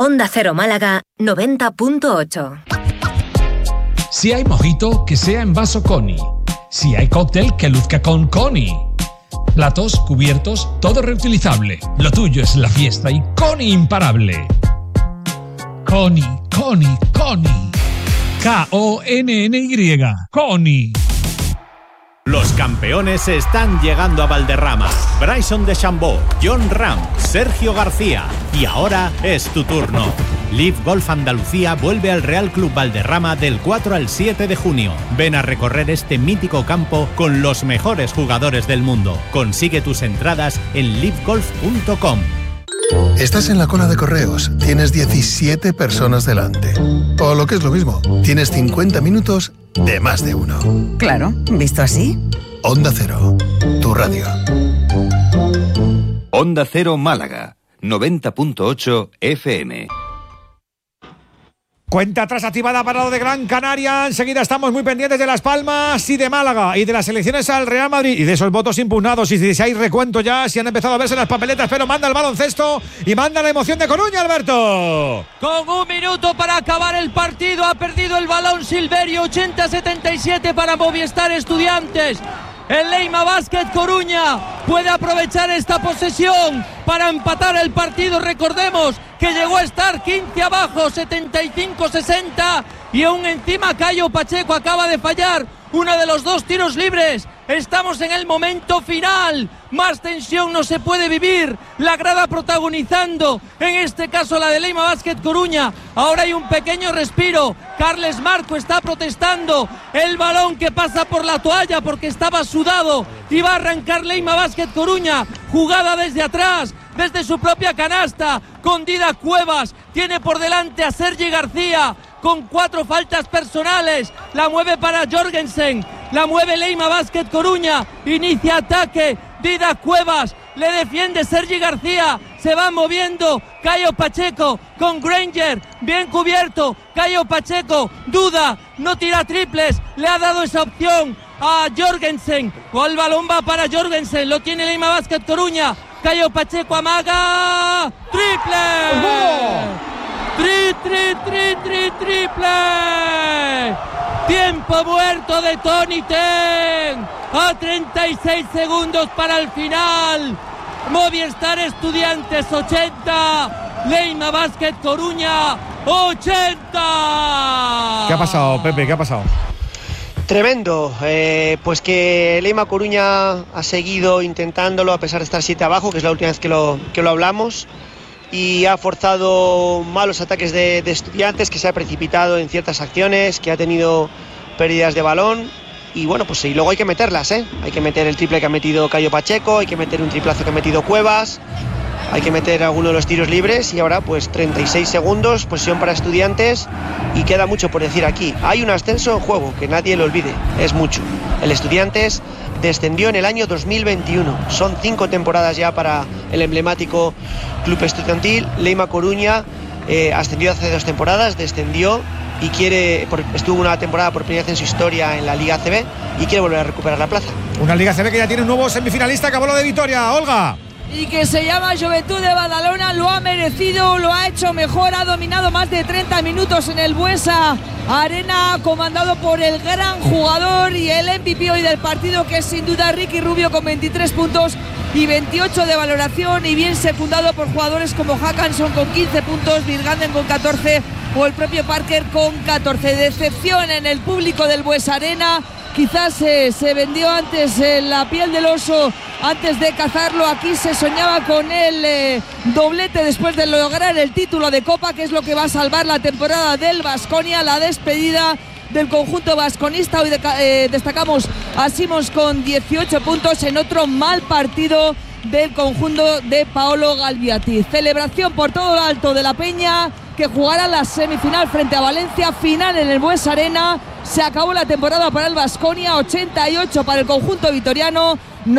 Onda Cero Málaga 90.8. Si hay mojito, que sea en vaso Coni. Si hay cóctel, que luzca con Coni. Platos, cubiertos, todo reutilizable. Lo tuyo es la fiesta y Coni imparable. Coni, Coni, Coni. K-O-N-N-Y. Coni. Los campeones están llegando a Valderrama. Bryson DeChambeau, John Ram, Sergio García. Y ahora es tu turno. Live Golf Andalucía vuelve al Real Club Valderrama del 4 al 7 de junio. Ven a recorrer este mítico campo con los mejores jugadores del mundo. Consigue tus entradas en livegolf.com. Estás en la cola de correos, tienes 17 personas delante. O lo que es lo mismo, tienes 50 minutos de más de uno. Claro, visto así. Onda Cero, tu radio. Onda Cero Málaga, 90.8 FM. Cuenta atrás activada para lo de Gran Canaria. Enseguida estamos muy pendientes de Las Palmas y de Málaga y de las elecciones al Real Madrid y de esos votos impugnados y si hay recuento ya, si han empezado a verse las papeletas, pero manda el baloncesto y manda la emoción de Coruña, Alberto. Con 1 minuto para acabar el partido, ha perdido el balón Silverio, 80-77 para Movistar Estudiantes. El Leima Basket Coruña puede aprovechar esta posesión para empatar el partido. Recordemos que llegó a estar 15 abajo, 75-60, y aún encima Cayo Pacheco acaba de fallar uno de los 2 tiros libres. Estamos en el momento final. Más tensión no se puede vivir. La grada protagonizando, en este caso la de Leima Basket Coruña. Ahora hay un pequeño respiro. Carles Marco está protestando. El balón que pasa por la toalla porque estaba sudado. Y va a arrancar Leima Basket Coruña. Jugada desde atrás, desde su propia canasta, con Dida Cuevas. Tiene por delante a Sergi García con 4 faltas personales. La mueve para Jorgensen. La mueve Leima Basket Coruña. Inicia ataque. Dida Cuevas. Le defiende Sergi García. Se va moviendo Cayo Pacheco con Granger. Bien cubierto. Cayo Pacheco. Duda. No tira triples. Le ha dado esa opción a Jorgensen. El balón va para Jorgensen. Lo tiene Leima Basket Coruña. Cayo Pacheco amaga. ¡Triple! ¡Triple! Tiempo muerto de Tony Ten. A 36 segundos para el final. Movistar Estudiantes 80. Leima Basket Coruña 80. ¿Qué ha pasado, Pepe? ¿Qué ha pasado? Tremendo, pues que Leima Coruña ha seguido intentándolo a pesar de estar 7 abajo, que es la última vez que lo hablamos, y ha forzado malos ataques de Estudiantes, que se ha precipitado en ciertas acciones, que ha tenido pérdidas de balón, y bueno, pues y luego hay que meterlas, hay que meter el triple que ha metido Cayo Pacheco, hay que meter un triplazo que ha metido Cuevas, hay que meter alguno de los tiros libres, y ahora pues 36 segundos, posesión para Estudiantes, y queda mucho por decir aquí. Hay un ascenso en juego, que nadie lo olvide, es mucho. El Estudiantes descendió en el año 2021, son 5 temporadas ya para el emblemático club estudiantil. Leima Coruña ascendió hace 2 temporadas, descendió y estuvo una temporada por primera vez en su historia en la Liga ACB y quiere volver a recuperar la plaza. Una Liga ACB que ya tiene un nuevo semifinalista, acabó lo de Vitoria, Olga. Y que se llama Juventud de Badalona, lo ha merecido, lo ha hecho mejor, ha dominado más de 30 minutos en el Buesa Arena, comandado por el gran jugador y el MVP hoy del partido, que es sin duda Ricky Rubio, con 23 puntos y 28 de valoración, y bien secundado por jugadores como Hackanson con 15 puntos, Virganden con 14 o el propio Parker con 14. Decepción en el público del Buesa Arena. Quizás se vendió antes la piel del oso antes de cazarlo. Aquí se soñaba con el doblete después de lograr el título de Copa, que es lo que va a salvar la temporada del Baskonia, la despedida del conjunto vasconista. Hoy destacamos a Simons con 18 puntos en otro mal partido del conjunto de Paolo Galviati. Celebración por todo lo alto de la Peña, que jugará la semifinal frente a Valencia, final en el Buesa Arena. Se acabó la temporada para el Baskonia, 88 para el conjunto vitoriano,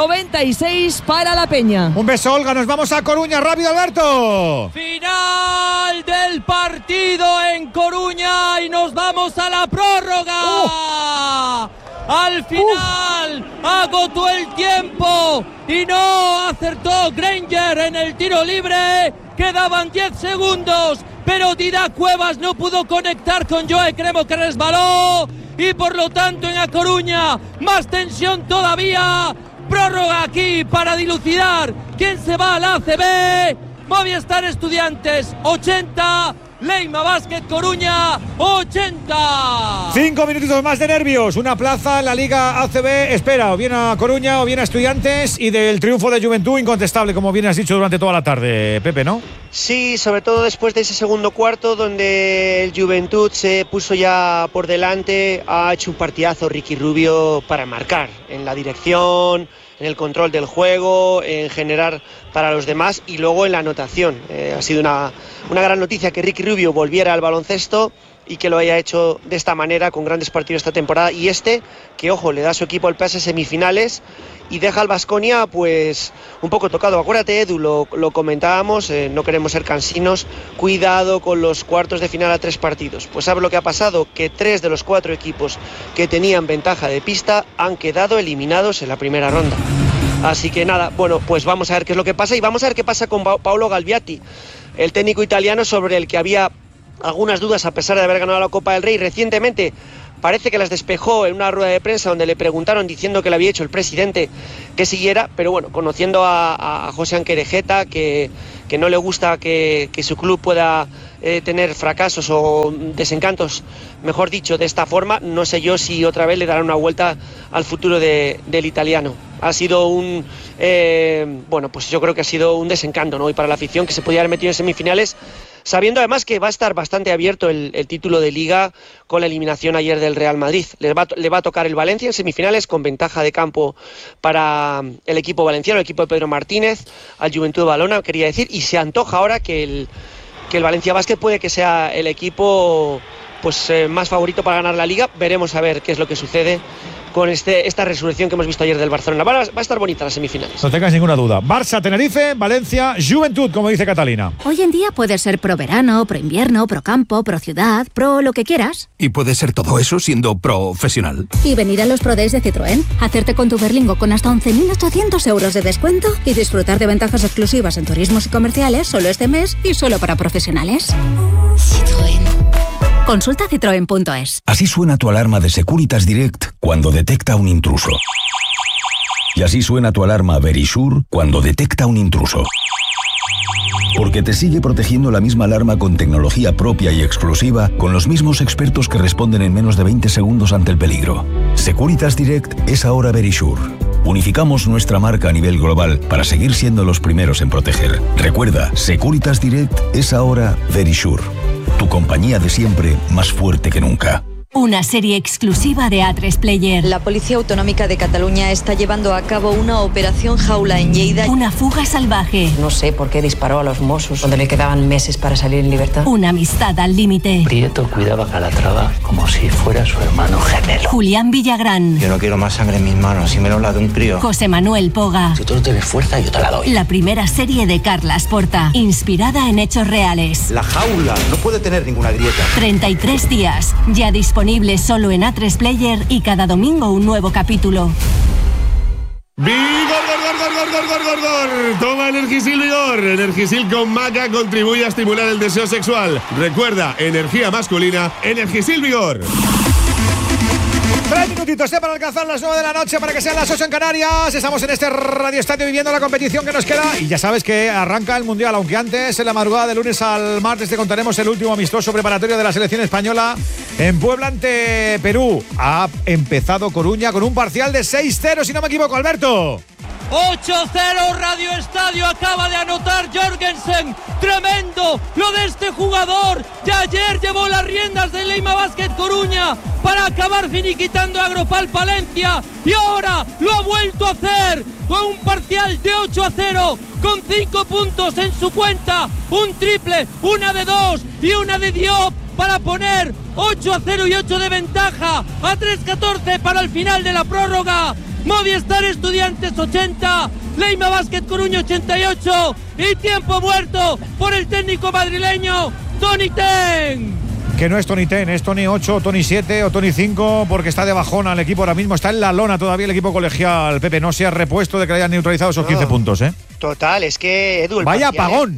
96 para la Peña. Un beso, Olga, nos vamos a Coruña, rápido, Alberto. Final del partido en Coruña y nos vamos a la prórroga. Al final agotó el tiempo y no acertó Granger en el tiro libre. Quedaban 10 segundos. pero Didac Cuevas no pudo conectar con Joe Cremo, que resbaló, y por lo tanto en A Coruña más tensión todavía. Prórroga aquí para dilucidar quién se va a la ACB. Movistar Estudiantes 80, Leima Basket Coruña 80. 5 minutitos más de nervios. Una plaza en la Liga ACB espera o bien a Coruña o bien a Estudiantes, y del triunfo de Juventud incontestable, como bien has dicho durante toda la tarde, Pepe, ¿no? Sí, sobre todo después de ese segundo cuarto donde el Juventud se puso ya por delante. Ha hecho un partidazo Ricky Rubio para marcar en la dirección, en el control del juego, en generar para los demás y luego en la anotación. Ha sido una gran noticia que Ricky Rubio volviera al baloncesto y que lo haya hecho de esta manera, con grandes partidos esta temporada, y que ojo, le da a su equipo el pase a semifinales y deja al Baskonia pues un poco tocado. Acuérdate, Edu, lo comentábamos, no queremos ser cansinos, cuidado con los cuartos de final a 3 partidos. Pues ¿sabes lo que ha pasado? Que 3 de los 4 equipos que tenían ventaja de pista han quedado eliminados en la primera ronda. Así que nada, bueno, pues vamos a ver qué es lo que pasa, y vamos a ver qué pasa con Paolo Galviati, el técnico italiano sobre el que había algunas dudas a pesar de haber ganado la Copa del Rey recientemente. Parece que las despejó en una rueda de prensa donde le preguntaron, diciendo que le había hecho el presidente que siguiera, pero bueno, conociendo a José Anquerejeta, que no le gusta que su club pueda tener fracasos o desencantos, mejor dicho, de esta forma, no sé yo si otra vez le dará una vuelta al futuro del italiano. Ha sido bueno, pues yo creo que ha sido un desencanto, ¿no? Y para la afición, que se podía haber metido en semifinales, sabiendo además que va a estar bastante abierto el título de Liga con la eliminación ayer del Real Madrid. Le va a tocar el Valencia en semifinales, con ventaja de campo para el equipo valenciano, el equipo de Pedro Martínez, al Juventud de Badalona, quería decir, y se antoja ahora que el Valencia Basket puede que sea el equipo pues más favorito para ganar la Liga. Veremos a ver qué es lo que sucede con esta resurrección que hemos visto ayer del Barcelona. Va a estar bonita las semifinales. No tengas ninguna duda. Barça, Tenerife, Valencia, Juventud, como dice Catalina. Hoy en día puedes ser pro verano, pro invierno, pro campo, pro ciudad, pro lo que quieras. Y puedes ser todo eso siendo profesional. Y venir a los Pro Days de Citroën, hacerte con tu Berlingo con hasta 11.800 euros de descuento y disfrutar de ventajas exclusivas en turismos y comerciales solo este mes y solo para profesionales. Citroën. Consulta citroen.es. Así suena tu alarma de Securitas Direct cuando detecta un intruso. Y así suena tu alarma Verisure cuando detecta un intruso. Porque te sigue protegiendo la misma alarma con tecnología propia y exclusiva, con los mismos expertos que responden en menos de 20 segundos ante el peligro. Securitas Direct es ahora Verisure. Unificamos nuestra marca a nivel global para seguir siendo los primeros en proteger. Recuerda, Securitas Direct es ahora Verisure. Tu compañía de siempre, más fuerte que nunca. Una serie exclusiva de A3 Player. La Policía Autonómica de Cataluña está llevando a cabo una operación jaula en Lleida. Una fuga salvaje. No sé por qué disparó a los Mossos cuando le quedaban meses para salir en libertad. Una amistad al límite. Prieto cuidaba a Calatrava como si fuera su hermano gemelo. Julián Villagrán. Yo no quiero más sangre en mis manos, y menos la de un crío. José Manuel Poga. Si tú no tienes fuerza, yo te la doy. La primera serie de Carlas Porta, inspirada en hechos reales. La jaula no puede tener ninguna grieta. 33 días, ya disponible solo en A3 Player, y cada domingo un nuevo capítulo. ¡Vigor! Toma Energisil Vigor. Energisil con maca contribuye a estimular el deseo sexual. Recuerda, energía masculina, Energisil Vigor. 3 minutitos para alcanzar las 9 de la noche, para que sean las 8 en Canarias. Estamos en este Radio Estadio viviendo la competición que nos queda, y ya sabes que arranca el Mundial, aunque antes, en la madrugada de lunes al martes, te contaremos el último amistoso preparatorio de la selección española en Puebla ante Perú. Ha empezado Coruña con un parcial de 6-0, si no me equivoco, Alberto. 8-0 Radio Estadio, acaba de anotar Jorgensen. Tremendo lo de este jugador. Ya ayer llevó las riendas del Leima Basket Coruña para acabar finiquitando a Agropal Palencia, y ahora lo ha vuelto a hacer con un parcial de 8-0, con 5 puntos en su cuenta, un triple, una de 2 y una de Diop, para poner 8-0 y 8 de ventaja a 3-14 para el final de la prórroga. Movistar Estudiantes 80, Leima Basket Coruña 88, y tiempo muerto por el técnico madrileño Tony Ten. Que no es Tony Ten, es Tony 8, Tony 7 o Tony 5, porque está de bajona el equipo ahora mismo, está en la lona todavía el equipo colegial. Pepe, no se ha repuesto de que le hayan neutralizado esos 15 puntos, ¿eh? Total, es que Edu, vaya apagón.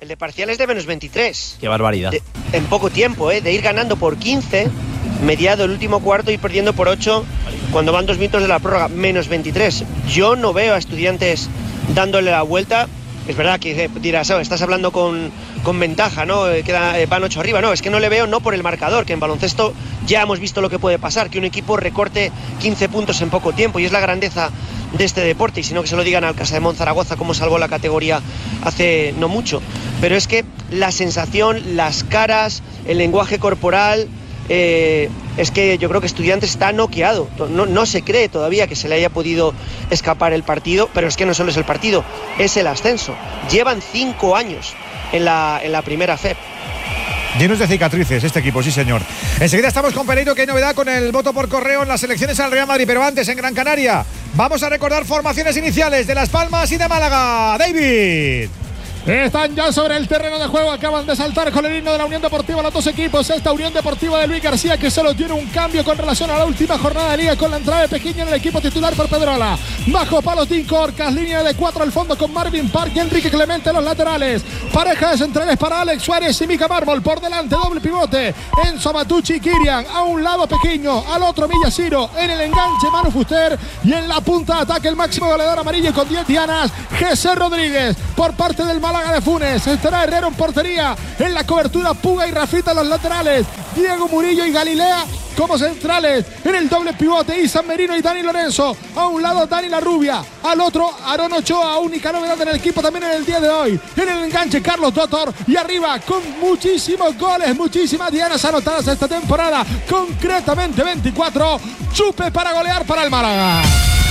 El de parcial es de menos 23. Qué barbaridad. En poco tiempo, de ir ganando por 15, mediado el último cuarto y perdiendo por 8 cuando van 2 minutos de la prórroga, menos 23. Yo no veo a Estudiantes dándole la vuelta. Es verdad que dirás, estás hablando con ventaja, ¿no? Van 8 arriba. No, es que no le veo, no por el marcador, que en baloncesto ya hemos visto lo que puede pasar, que un equipo recorte 15 puntos en poco tiempo, y es la grandeza de este deporte, y si no que se lo digan al Casademont Zaragoza, cómo salvó la categoría hace no mucho. Pero es que la sensación, las caras, el lenguaje corporal, es que yo creo que Estudiantes está noqueado. No se cree todavía que se le haya podido escapar el partido, pero es que no solo es el partido, es el ascenso. Llevan 5 años en la primera FEP. Llenos de cicatrices este equipo, sí señor. Enseguida estamos con Pereiro, que hay novedad con el voto por correo en las elecciones al Real Madrid. Pero antes, en Gran Canaria, vamos a recordar formaciones iniciales de Las Palmas y de Málaga. David. Están ya sobre el terreno de juego, acaban de saltar con el himno de la Unión Deportiva los dos equipos. Esta Unión Deportiva de Luis García, que solo tiene un cambio con relación a la última jornada de liga, con la entrada de Pejiño en el equipo titular por Pedrola. Bajo palos Dinko Orcas, línea de 4 al fondo con Marvin Park y Enrique Clemente en los laterales. Pareja de centrales para Alex Suárez y Mika Mármol. Por delante, doble pivote, Enzo Matucci y Kirian. A un lado Pejiño, al otro Millaciro. En el enganche Manu Fuster, y en la punta de ataque el máximo goleador amarillo con 10 dianas, José Rodríguez. Por parte del Málaga de Funes estará Herrero en portería. En la cobertura Puga y Rafita en los laterales, Diego Murillo y Galilea como centrales. En el doble pivote Isan Merino y Dani Lorenzo. A un lado Dani La Rubia, al otro Aaron Ochoa, única novedad en el equipo también en el día de hoy. En el enganche Carlos Dotor, y arriba con muchísimos goles, muchísimas dianas anotadas esta temporada, concretamente 24. Chupe para golear para el Málaga.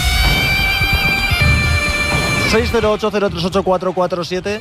608-038-447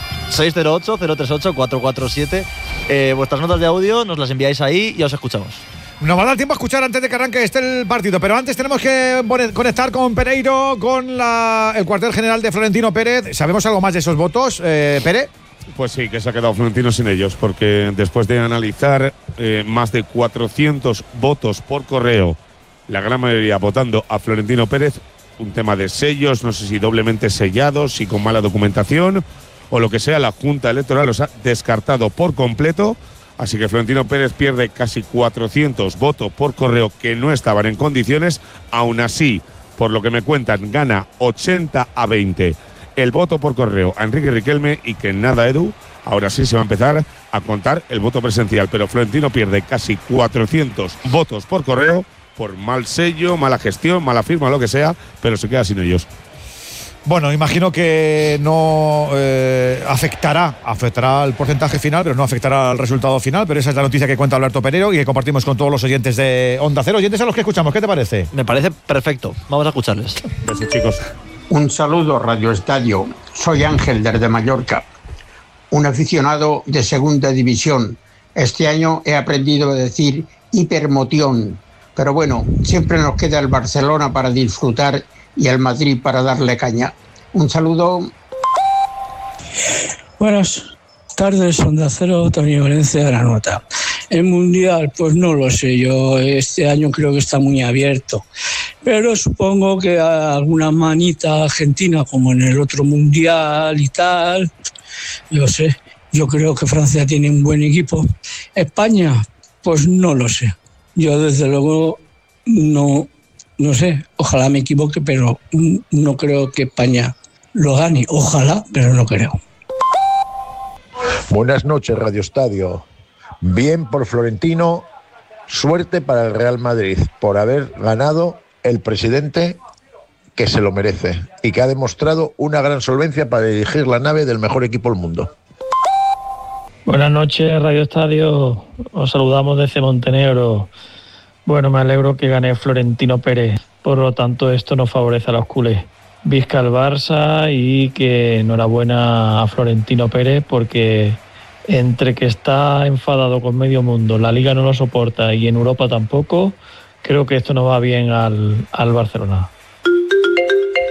608-038-447. Vuestras notas de audio nos las enviáis ahí y os escuchamos. Nos va a dar tiempo a escuchar antes de que arranque el partido, pero antes tenemos que conectar con Pereiro, con el cuartel general de Florentino Pérez. ¿Sabemos algo más de esos votos, Pere? Pues sí, que se ha quedado Florentino sin ellos, porque después de analizar más de 400 votos por correo, la gran mayoría votando a Florentino Pérez, un tema de sellos, no sé si doblemente sellados y con mala documentación o lo que sea, la Junta Electoral los ha descartado por completo. Así que Florentino Pérez pierde casi 400 votos por correo que no estaban en condiciones. Aún así, por lo que me cuentan, gana 80-20 el voto por correo a Enrique Riquelme, y que nada, Edu, ahora sí se va a empezar a contar el voto presencial. Pero Florentino pierde casi 400 votos por correo por mal sello, mala gestión, mala firma, lo que sea, pero se queda sin ellos. Bueno, imagino que no afectará el porcentaje final, pero no afectará al resultado final. Pero esa es la noticia que cuenta Alberto Pereiro y que compartimos con todos los oyentes de Onda Cero. Oyentes a los que escuchamos, ¿qué te parece? Me parece perfecto. Vamos a escucharles. Gracias, chicos. Un saludo, Radio Estadio. Soy Ángel desde Mallorca, un aficionado de segunda división. Este año he aprendido a decir hipermoción. Pero bueno, siempre nos queda el Barcelona para disfrutar y el Madrid para darle caña. Un saludo. Buenas tardes, Onda Cero, Tony Valencia de La Nota. El Mundial, pues no lo sé, yo este año creo que está muy abierto. Pero supongo que alguna manita argentina, como en el otro Mundial y tal, yo sé. Yo creo que Francia tiene un buen equipo. España, pues no lo sé. Yo desde luego no sé, ojalá me equivoque, pero no creo que España lo gane. Ojalá, pero no creo. Buenas noches, Radio Estadio. Bien por Florentino, suerte para el Real Madrid por haber ganado el presidente que se lo merece y que ha demostrado una gran solvencia para dirigir la nave del mejor equipo del mundo. Buenas noches, Radio Estadio. Os saludamos desde Montenegro. Bueno, me alegro que gane Florentino Pérez. Por lo tanto, esto no favorece a los culés. Visca el Barça, y que enhorabuena a Florentino Pérez, porque entre que está enfadado con medio mundo, la Liga no lo soporta y en Europa tampoco, creo que esto no va bien al Barcelona.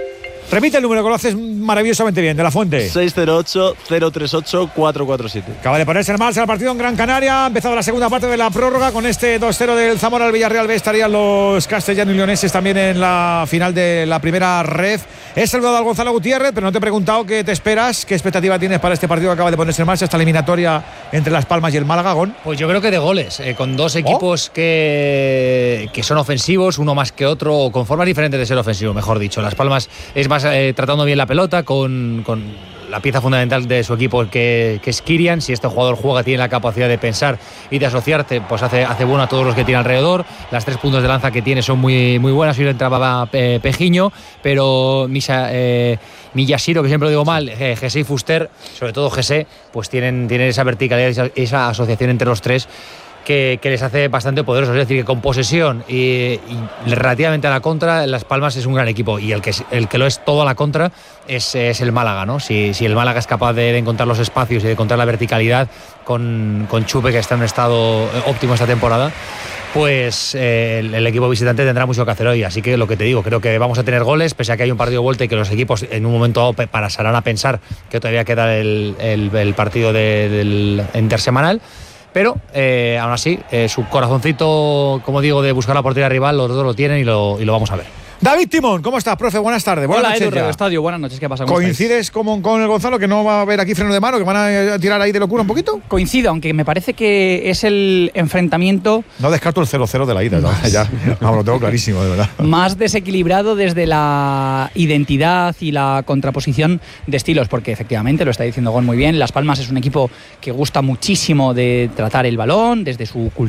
Repite el número, que lo haces maravillosamente bien, de la Fuente. 608-038-447. Acaba de ponerse en marcha el partido en Gran Canaria. Ha empezado la segunda parte de la prórroga con este 2-0 del Zamora al Villarreal B. Estarían los castellanos y leoneses también en la final de la primera red. He saludado al Gonzalo Gutiérrez, pero no te he preguntado qué te esperas, qué expectativa tienes para este partido que acaba de ponerse en marcha, esta eliminatoria entre Las Palmas y el Málaga. Pues yo creo que de goles, con dos equipos que son ofensivos, uno más que otro, o con formas diferentes de ser ofensivo, mejor dicho. Las Palmas es más tratando bien la pelota, con la pieza fundamental de su equipo que es Kirian. Si este jugador juega, tiene la capacidad de pensar y de asociarte, pues hace bueno a todos los que tiene alrededor. Las 3 puntos de lanza que tiene son muy, muy buenas. Hoy le entraba Pejiño, pero Miyashiro, que siempre lo digo mal, Jesse y Fuster, sobre todo Jesse, pues tienen esa verticalidad, esa asociación entre los tres que les hace bastante poderosos. Es decir, que con posesión y relativamente a la contra, Las Palmas es un gran equipo, y el que lo es todo a la contra es el Málaga, ¿no? Si el Málaga es capaz de encontrar los espacios y de encontrar la verticalidad con Chupe, que está en un estado óptimo esta temporada, pues el equipo visitante tendrá mucho que hacer hoy. Así que lo que te digo, creo que vamos a tener goles, pese a que hay un partido de vuelta y que los equipos en un momento dado pasarán a pensar que todavía queda el partido del intersemanal. Pero aún así, su corazoncito, como digo, de buscar la portería rival, los dos lo tienen y lo vamos a ver. David Timón, ¿cómo estás, profe? Buenas tardes. Buenas Hola, noches. Edu, Radio Estadio. Buenas noches, ¿qué pasa? ¿Coincides con el Gonzalo, que no va a haber aquí freno de mano, que van a tirar ahí de locura un poquito? Coincido, aunque me parece que es el enfrentamiento... No descarto el 0-0 de la ida, ¿no? Ya, lo tengo clarísimo, de verdad. Más desequilibrado desde la identidad y la contraposición de estilos, porque efectivamente, lo está diciendo Gon muy bien, Las Palmas es un equipo que gusta muchísimo de tratar el balón, desde su cultura